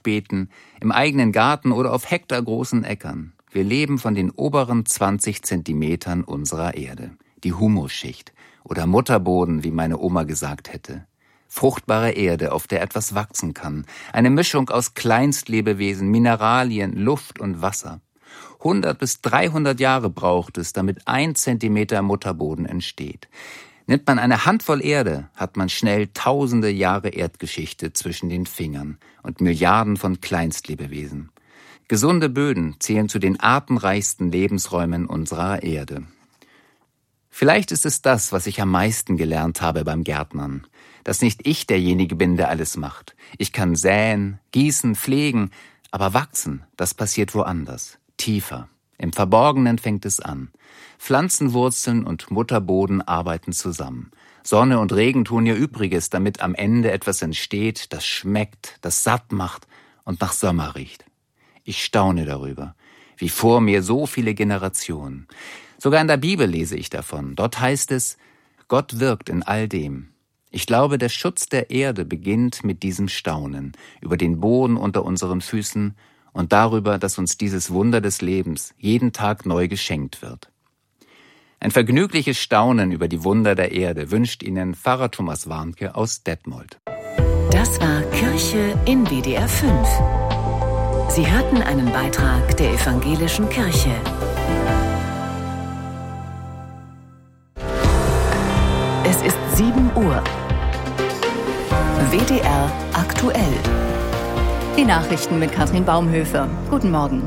Hochbeeten, im eigenen Garten oder auf hektargroßen Äckern. Wir leben von den oberen 20 Zentimetern unserer Erde. Die Humusschicht oder Mutterboden, wie meine Oma gesagt hätte. Fruchtbare Erde, auf der etwas wachsen kann. Eine Mischung aus Kleinstlebewesen, Mineralien, Luft und Wasser. 100 bis 300 Jahre braucht es, damit 1 Zentimeter Mutterboden entsteht. Nimmt man eine Handvoll Erde, hat man schnell tausende Jahre Erdgeschichte zwischen den Fingern und Milliarden von Kleinstlebewesen. Gesunde Böden zählen zu den artenreichsten Lebensräumen unserer Erde. Vielleicht ist es das, was ich am meisten gelernt habe beim Gärtnern. Dass nicht ich derjenige bin, der alles macht. Ich kann säen, gießen, pflegen, aber wachsen, das passiert woanders, tiefer. Im Verborgenen fängt es an. Pflanzenwurzeln und Mutterboden arbeiten zusammen. Sonne und Regen tun ihr Übriges, damit am Ende etwas entsteht, das schmeckt, das satt macht und nach Sommer riecht. Ich staune darüber, wie vor mir so viele Generationen. Sogar in der Bibel lese ich davon. Dort heißt es, Gott wirkt in all dem. Ich glaube, der Schutz der Erde beginnt mit diesem Staunen über den Boden unter unseren Füßen und darüber, dass uns dieses Wunder des Lebens jeden Tag neu geschenkt wird. Ein vergnügliches Staunen über die Wunder der Erde wünscht Ihnen Pfarrer Thomas Warnke aus Detmold. Das war Kirche in WDR 5. Sie hörten einen Beitrag der Evangelischen Kirche. Es ist 7 Uhr. WDR aktuell. Die Nachrichten mit Katrin Baumhöfer. Guten Morgen.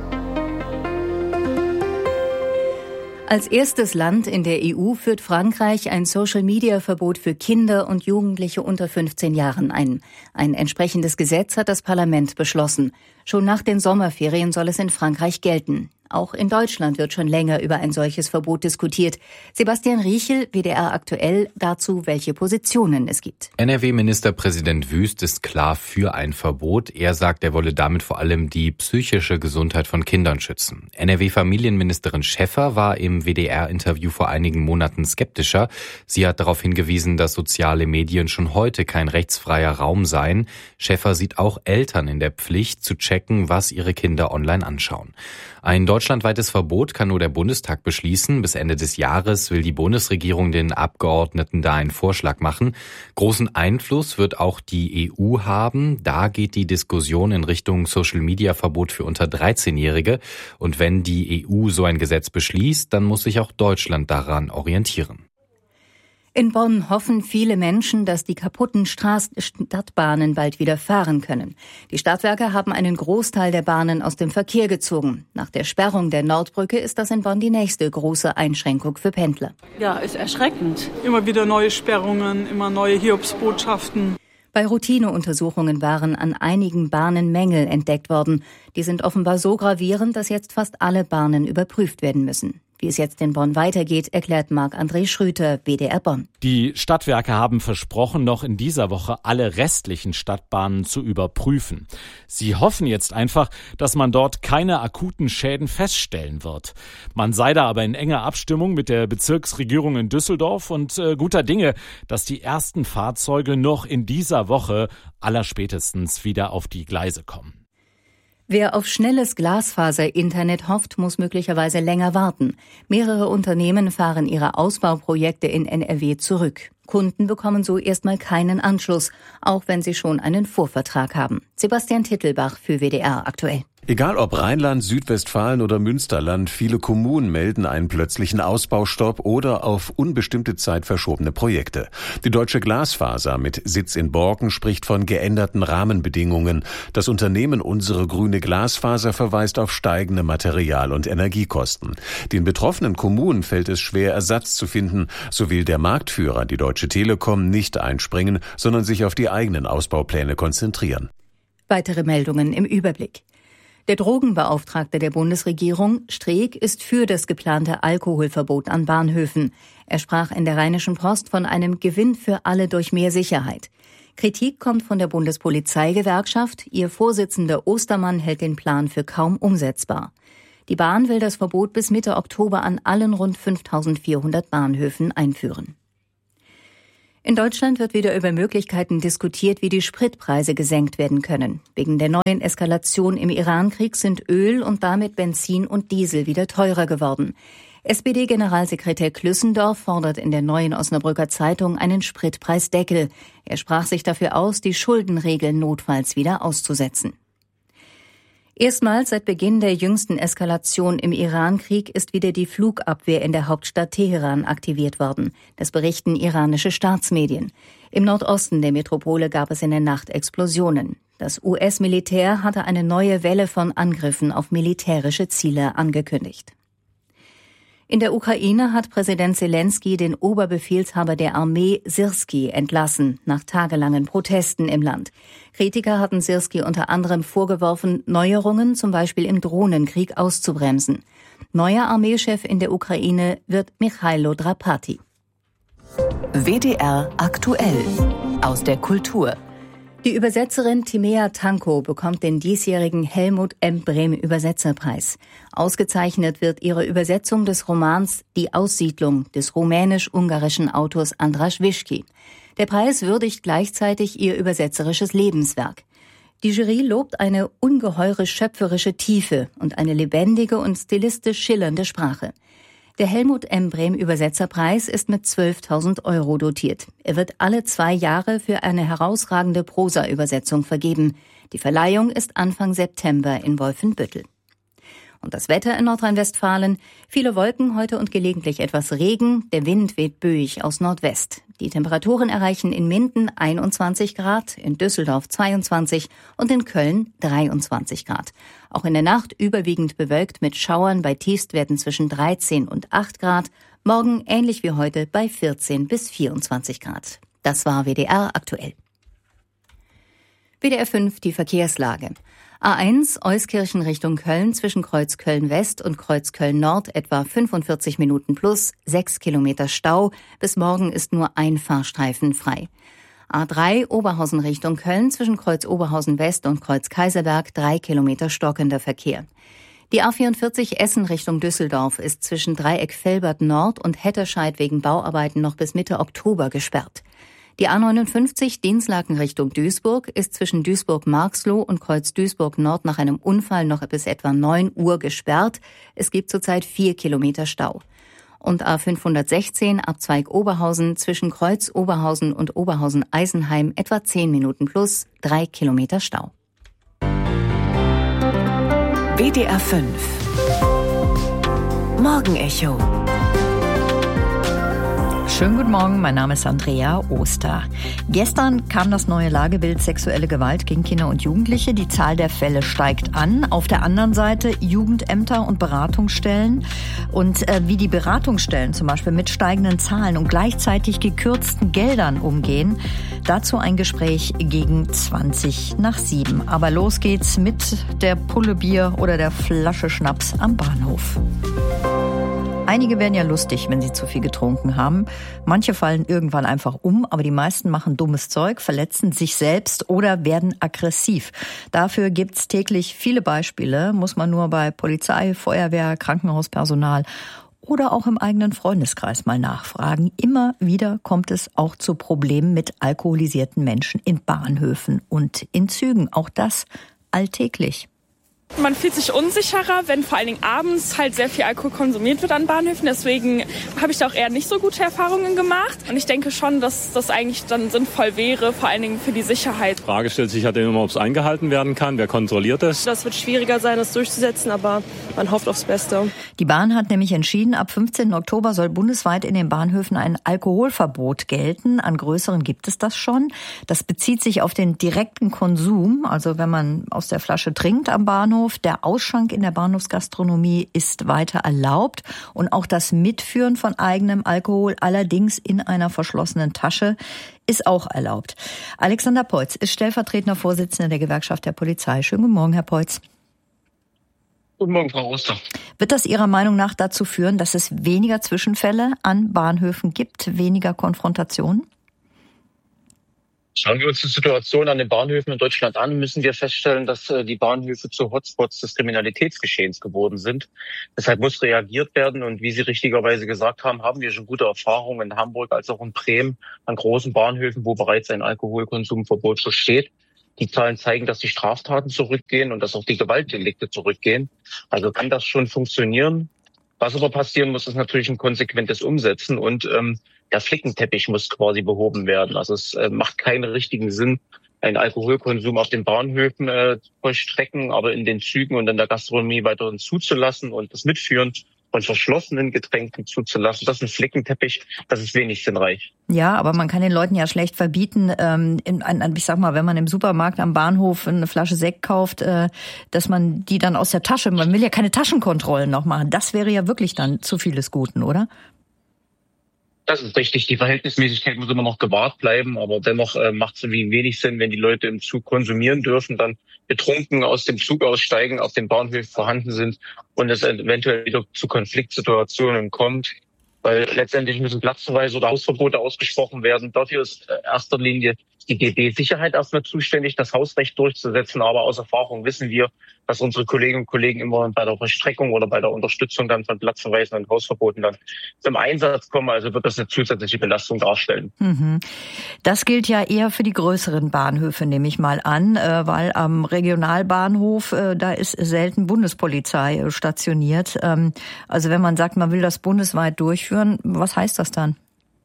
Als erstes Land in der EU führt Frankreich ein Social-Media-Verbot für Kinder und Jugendliche unter 15 Jahren ein. Ein entsprechendes Gesetz hat das Parlament beschlossen. Schon nach den Sommerferien soll es in Frankreich gelten. Auch in Deutschland wird schon länger über ein solches Verbot diskutiert. Sebastian Riechel, WDR aktuell, dazu, welche Positionen es gibt. NRW-Ministerpräsident Wüst ist klar für ein Verbot. Er sagt, er wolle damit vor allem die psychische Gesundheit von Kindern schützen. NRW-Familienministerin Schäffer war im WDR-Interview vor einigen Monaten skeptischer. Sie hat darauf hingewiesen, dass soziale Medien schon heute kein rechtsfreier Raum seien. Schäffer sieht auch Eltern in der Pflicht, zu checken, was ihre Kinder online anschauen. Ein deutschlandweites Verbot kann nur der Bundestag beschließen. Bis Ende des Jahres will die Bundesregierung den Abgeordneten da einen Vorschlag machen. Großen Einfluss wird auch die EU haben. Da geht die Diskussion in Richtung Social-Media-Verbot für unter 13-Jährige. Und wenn die EU so ein Gesetz beschließt, dann muss sich auch Deutschland daran orientieren. In Bonn hoffen viele Menschen, dass die kaputten Stadtbahnen bald wieder fahren können. Die Stadtwerke haben einen Großteil der Bahnen aus dem Verkehr gezogen. Nach der Sperrung der Nordbrücke ist das in Bonn die nächste große Einschränkung für Pendler. Ja, ist erschreckend. Immer wieder neue Sperrungen, immer neue Hiobsbotschaften. Bei Routineuntersuchungen waren an einigen Bahnen Mängel entdeckt worden. Die sind offenbar so gravierend, dass jetzt fast alle Bahnen überprüft werden müssen. Wie es jetzt in Bonn weitergeht, erklärt Marc-André Schröter, WDR Bonn. Die Stadtwerke haben versprochen, noch in dieser Woche alle restlichen Stadtbahnen zu überprüfen. Sie hoffen jetzt einfach, dass man dort keine akuten Schäden feststellen wird. Man sei da aber in enger Abstimmung mit der Bezirksregierung in Düsseldorf und guter Dinge, dass die ersten Fahrzeuge noch in dieser Woche allerspätestens wieder auf die Gleise kommen. Wer auf schnelles Glasfaser-Internet hofft, muss möglicherweise länger warten. Mehrere Unternehmen fahren ihre Ausbauprojekte in NRW zurück. Kunden bekommen so erstmal keinen Anschluss, auch wenn sie schon einen Vorvertrag haben. Sebastian Tittelbach für WDR aktuell. Egal ob Rheinland, Südwestfalen oder Münsterland, viele Kommunen melden einen plötzlichen Ausbaustopp oder auf unbestimmte Zeit verschobene Projekte. Die Deutsche Glasfaser mit Sitz in Borken spricht von geänderten Rahmenbedingungen. Das Unternehmen Unsere Grüne Glasfaser verweist auf steigende Material- und Energiekosten. Den betroffenen Kommunen fällt es schwer, Ersatz zu finden. So will der Marktführer, die Deutsche Telekom, nicht einspringen, sondern sich auf die eigenen Ausbaupläne konzentrieren. Weitere Meldungen im Überblick. Der Drogenbeauftragte der Bundesregierung, Streeck, ist für das geplante Alkoholverbot an Bahnhöfen. Er sprach in der Rheinischen Post von einem Gewinn für alle durch mehr Sicherheit. Kritik kommt von der Bundespolizeigewerkschaft. Ihr Vorsitzender Ostermann hält den Plan für kaum umsetzbar. Die Bahn will das Verbot bis Mitte Oktober an allen rund 5.400 Bahnhöfen einführen. In Deutschland wird wieder über Möglichkeiten diskutiert, wie die Spritpreise gesenkt werden können. Wegen der neuen Eskalation im Irankrieg sind Öl und damit Benzin und Diesel wieder teurer geworden. SPD-Generalsekretär Klüssendorf fordert in der Neuen Osnabrücker Zeitung einen Spritpreisdeckel. Er sprach sich dafür aus, die Schuldenregeln notfalls wieder auszusetzen. Erstmals seit Beginn der jüngsten Eskalation im Irankrieg ist wieder die Flugabwehr in der Hauptstadt Teheran aktiviert worden. Das berichten iranische Staatsmedien. Im Nordosten der Metropole gab es in der Nacht Explosionen. Das US-Militär hatte eine neue Welle von Angriffen auf militärische Ziele angekündigt. In der Ukraine hat Präsident Selenskyj den Oberbefehlshaber der Armee Syrskij entlassen, nach tagelangen Protesten im Land. Kritiker hatten Syrskij unter anderem vorgeworfen, Neuerungen zum Beispiel im Drohnenkrieg auszubremsen. Neuer Armeechef in der Ukraine wird Michailo Drapati. WDR aktuell aus der Kultur. Die Übersetzerin Timea Tanko bekommt den diesjährigen Helmut M. Brehm Übersetzerpreis. Ausgezeichnet wird ihre Übersetzung des Romans Die Aussiedlung des rumänisch-ungarischen Autors Andras Wischki. Der Preis würdigt gleichzeitig ihr übersetzerisches Lebenswerk. Die Jury lobt eine ungeheure schöpferische Tiefe und eine lebendige und stilistisch schillernde Sprache. Der Helmut M. Brehm Übersetzerpreis ist mit 12.000 € dotiert. Er wird alle 2 Jahre für eine herausragende Prosa-Übersetzung vergeben. Die Verleihung ist Anfang September in Wolfenbüttel. Und das Wetter in Nordrhein-Westfalen: viele Wolken heute und gelegentlich etwas Regen. Der Wind weht böig aus Nordwest. Die Temperaturen erreichen in Minden 21 Grad, in Düsseldorf 22 und in Köln 23 Grad. Auch in der Nacht überwiegend bewölkt mit Schauern, bei Tiefstwerten zwischen 13 und 8 Grad. Morgen ähnlich wie heute bei 14 bis 24 Grad. Das war WDR aktuell. WDR 5, die Verkehrslage. A1 Euskirchen Richtung Köln zwischen Kreuz Köln-West und Kreuz Köln-Nord etwa 45 Minuten plus, 6 Kilometer Stau. Bis morgen ist nur ein Fahrstreifen frei. A3 Oberhausen Richtung Köln zwischen Kreuz Oberhausen-West und Kreuz Kaiserberg 3 Kilometer stockender Verkehr. Die A44 Essen Richtung Düsseldorf ist zwischen Dreieck Velbert Nord und Hetterscheid wegen Bauarbeiten noch bis Mitte Oktober gesperrt. Die A59 Dinslaken Richtung Duisburg ist zwischen Duisburg-Marxloh und Kreuz Duisburg-Nord nach einem Unfall noch bis etwa 9 Uhr gesperrt. Es gibt zurzeit 4 Kilometer Stau. Und A516 Abzweig Oberhausen zwischen Kreuz Oberhausen und Oberhausen-Eisenheim etwa 10 Minuten plus, 3 Kilometer Stau. WDR 5 Morgenecho. Schönen guten Morgen, mein Name ist Andrea Oster. Gestern kam das neue Lagebild sexuelle Gewalt gegen Kinder und Jugendliche. Die Zahl der Fälle steigt an. Auf der anderen Seite Jugendämter und Beratungsstellen. Und wie die Beratungsstellen zum Beispiel mit steigenden Zahlen und gleichzeitig gekürzten Geldern umgehen, dazu ein Gespräch gegen 6:20. Aber los geht's mit der Pulle Bier oder der Flasche Schnaps am Bahnhof. Einige werden ja lustig, wenn sie zu viel getrunken haben. Manche fallen irgendwann einfach um, aber die meisten machen dummes Zeug, verletzen sich selbst oder werden aggressiv. Dafür gibt's täglich viele Beispiele, muss man nur bei Polizei, Feuerwehr, Krankenhauspersonal oder auch im eigenen Freundeskreis mal nachfragen. Immer wieder kommt es auch zu Problemen mit alkoholisierten Menschen in Bahnhöfen und in Zügen. Auch das alltäglich. Man fühlt sich unsicherer, wenn vor allen Dingen abends halt sehr viel Alkohol konsumiert wird an Bahnhöfen. Deswegen habe ich da auch eher nicht so gute Erfahrungen gemacht. Und ich denke schon, dass das eigentlich dann sinnvoll wäre, vor allen Dingen für die Sicherheit. Die Frage stellt sich halt immer, ob es eingehalten werden kann. Wer kontrolliert das? Das wird schwieriger sein, das durchzusetzen, aber man hofft aufs Beste. Die Bahn hat nämlich entschieden, ab 15. Oktober soll bundesweit in den Bahnhöfen ein Alkoholverbot gelten. An größeren gibt es das schon. Das bezieht sich auf den direkten Konsum, also wenn man aus der Flasche trinkt am Bahnhof. Der Ausschank in der Bahnhofsgastronomie ist weiter erlaubt und auch das Mitführen von eigenem Alkohol, allerdings in einer verschlossenen Tasche, ist auch erlaubt. Alexander Peutz ist stellvertretender Vorsitzender der Gewerkschaft der Polizei. Schönen guten Morgen, Herr Peutz. Guten Morgen, Frau Oster. Wird das Ihrer Meinung nach dazu führen, dass es weniger Zwischenfälle an Bahnhöfen gibt, weniger Konfrontationen? Schauen wir uns die Situation an den Bahnhöfen in Deutschland an, müssen wir feststellen, dass die Bahnhöfe zu Hotspots des Kriminalitätsgeschehens geworden sind. Deshalb muss reagiert werden. Und wie Sie richtigerweise gesagt haben, haben wir schon gute Erfahrungen in Hamburg als auch in Bremen an großen Bahnhöfen, wo bereits ein Alkoholkonsumverbot besteht. Die Zahlen zeigen, dass die Straftaten zurückgehen und dass auch die Gewaltdelikte zurückgehen. Also kann das schon funktionieren. Was aber passieren muss, ist natürlich ein konsequentes Umsetzen und der Flickenteppich muss quasi behoben werden. Also es macht keinen richtigen Sinn, einen Alkoholkonsum auf den Bahnhöfen vollstrecken, aber in den Zügen und in der Gastronomie weiterhin zuzulassen und das Mitführen von verschlossenen Getränken zuzulassen. Das ist ein Flickenteppich, das ist wenig sinnreich. Ja, aber man kann den Leuten ja schlecht verbieten, ich sag mal, wenn man im Supermarkt am Bahnhof eine Flasche Sekt kauft, dass man die dann aus der Tasche, man will ja keine Taschenkontrollen noch machen. Das wäre ja wirklich dann zu viel des Guten, oder? Das ist richtig. Die Verhältnismäßigkeit muss immer noch gewahrt bleiben, aber dennoch macht es wenig Sinn, wenn die Leute im Zug konsumieren dürfen, dann betrunken aus dem Zug aussteigen, auf den Bahnhöfen vorhanden sind und es eventuell wieder zu Konfliktsituationen kommt, weil letztendlich müssen Platzverweise oder Hausverbote ausgesprochen werden. Dafür ist in erster Linie die DB-Sicherheit erstmal zuständig, das Hausrecht durchzusetzen. Aber aus Erfahrung wissen wir, dass unsere Kolleginnen und Kollegen immer bei der Vollstreckung oder bei der Unterstützung dann von Platzverweisen und Hausverboten dann zum Einsatz kommen. Also wird das eine zusätzliche Belastung darstellen. Das gilt ja eher für die größeren Bahnhöfe, nehme ich mal an, weil am Regionalbahnhof, da ist selten Bundespolizei stationiert. Also wenn man sagt, man will das bundesweit durchführen, was heißt das dann?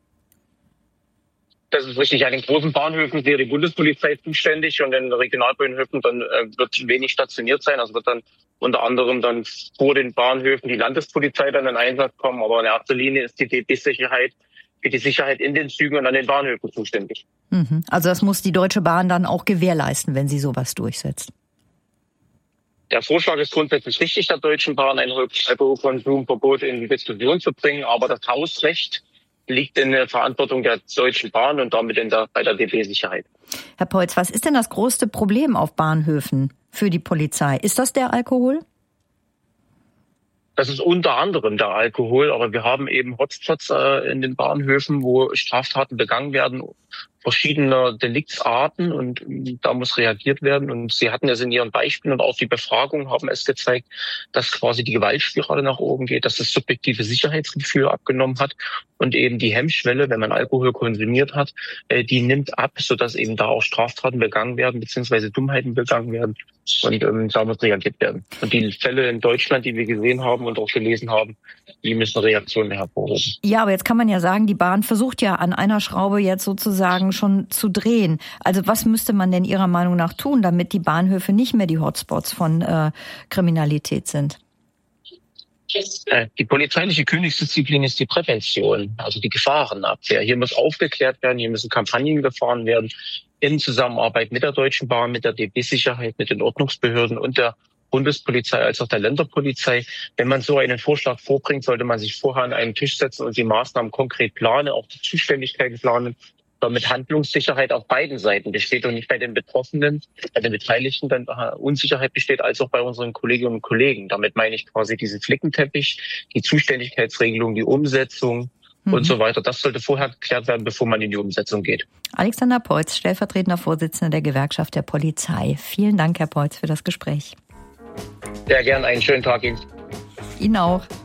Das ist richtig. An den großen Bahnhöfen wäre die Bundespolizei zuständig und in den Regionalbahnhöfen dann wird wenig stationiert sein. Also wird dann unter anderem dann vor den Bahnhöfen die Landespolizei dann in Einsatz kommen. Aber in erster Linie ist die DB-Sicherheit für die Sicherheit in den Zügen und an den Bahnhöfen zuständig. Also das muss die Deutsche Bahn dann auch gewährleisten, wenn sie sowas durchsetzt. Der Vorschlag ist grundsätzlich richtig, der Deutschen Bahn ein Alkoholkonsumverbot in die Diskussion zu bringen. Aber das Hausrecht liegt in der Verantwortung der Deutschen Bahn und damit bei der DB-Sicherheit. Herr Peutz, was ist denn das größte Problem auf Bahnhöfen für die Polizei? Ist das der Alkohol? Das ist unter anderem der Alkohol, aber wir haben eben Hotspots in den Bahnhöfen, wo Straftaten begangen werden, verschiedener Deliktsarten und da muss reagiert werden. Und Sie hatten es in Ihren Beispielen und auch die Befragungen haben es gezeigt, dass quasi die Gewaltspirale nach oben geht, dass das subjektive Sicherheitsgefühl abgenommen hat und eben die Hemmschwelle, wenn man Alkohol konsumiert hat, die nimmt ab, sodass eben da auch Straftaten begangen werden, beziehungsweise Dummheiten begangen werden. Und da muss reagiert werden. Und die Fälle in Deutschland, die wir gesehen haben und auch gelesen haben, die müssen Reaktionen hervorrufen. Ja, aber jetzt kann man ja sagen, die Bahn versucht ja an einer Schraube jetzt sozusagen schon zu drehen. Also was müsste man denn Ihrer Meinung nach tun, damit die Bahnhöfe nicht mehr die Hotspots von Kriminalität sind? Die polizeiliche Königsdisziplin ist die Prävention, also die Gefahrenabwehr. Hier muss aufgeklärt werden, hier müssen Kampagnen gefahren werden in Zusammenarbeit mit der Deutschen Bahn, mit der DB-Sicherheit, mit den Ordnungsbehörden und der Bundespolizei als auch der Länderpolizei. Wenn man so einen Vorschlag vorbringt, sollte man sich vorher an einen Tisch setzen und die Maßnahmen konkret planen, auch die Zuständigkeiten planen, damit Handlungssicherheit auf beiden Seiten besteht und nicht bei den Betroffenen, bei den Beteiligten dann Unsicherheit besteht, als auch bei unseren Kolleginnen und Kollegen. Damit meine ich quasi diesen Flickenteppich, die Zuständigkeitsregelung, die Umsetzung und so weiter. Das sollte vorher geklärt werden, bevor man in die Umsetzung geht. Alexander Peutz, stellvertretender Vorsitzender der Gewerkschaft der Polizei. Vielen Dank, Herr Peutz, für das Gespräch. Sehr gern, einen schönen Tag Ihnen. Ihnen auch.